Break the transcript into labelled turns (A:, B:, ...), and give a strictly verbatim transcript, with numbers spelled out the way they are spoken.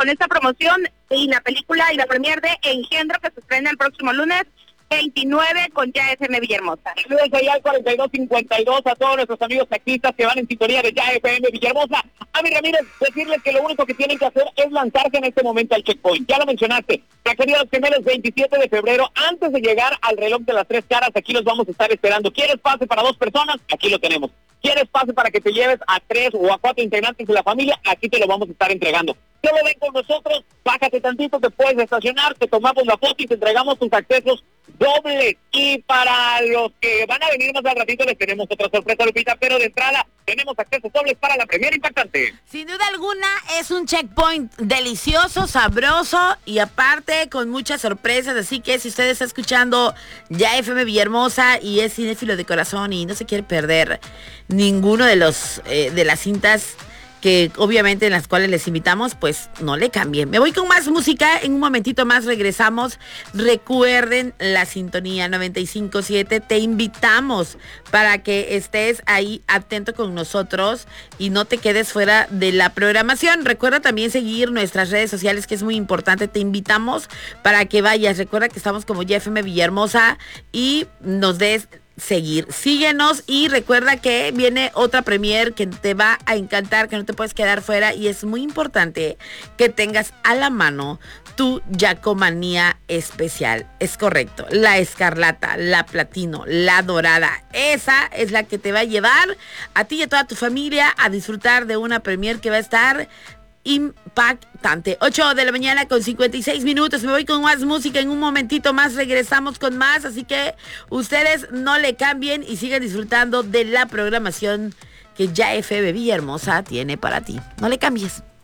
A: con esta promoción y la película y la premier de Engendro, que se estrena el próximo lunes veintinueve con Ya F M Villahermosa.
B: Saludos allá al cuarenta y dos cincuenta y dos a todos nuestros amigos taxistas que van en sintonía de Ya F M Villahermosa. A mi Ramírez, decirles que lo único que tienen que hacer es lanzarse en este momento al checkpoint. Ya lo mencionaste, la querida Los Gemelos, veintisiete de febrero, antes de llegar al reloj de las tres caras, aquí los vamos a estar esperando. ¿Quieres pase para dos personas? Aquí lo tenemos. ¿Quieres pase para que te lleves a tres o a cuatro integrantes de la familia? Aquí te lo vamos a estar entregando. Solo ven con nosotros, bájate tantito, te puedes estacionar, te tomamos la foto y te entregamos tus accesos dobles. Y para los que van a venir más al ratito les tenemos otra sorpresa, Lupita, pero de entrada tenemos accesos dobles para la primera impactante.
C: Sin duda alguna es un checkpoint delicioso, sabroso y aparte con muchas sorpresas, así que si usted está escuchando Ya F M Villahermosa y es cinéfilo de corazón y no se quiere perder ninguno de los eh, de las cintas que obviamente en las cuales les invitamos, pues no le cambien. Me voy con más música, en un momentito más regresamos. Recuerden la sintonía noventa y cinco punto siete, te invitamos para que estés ahí atento con nosotros y no te quedes fuera de la programación. Recuerda también seguir nuestras redes sociales, que es muy importante, te invitamos para que vayas. Recuerda que estamos como Ya F M Villahermosa y nos des seguir, síguenos y recuerda que viene otra premier que te va a encantar, que no te puedes quedar fuera y es muy importante que tengas a la mano tu Yacomanía especial. Es correcto, la escarlata, la platino, la dorada, esa es la que te va a llevar a ti y a toda tu familia a disfrutar de una premier que va a estar impactante. ocho de la mañana con cincuenta y seis minutos. Me voy con más música. En un momentito más regresamos con más. Así que ustedes no le cambien y sigan disfrutando de la programación que Ya F M Villahermosa tiene para ti. No le cambies.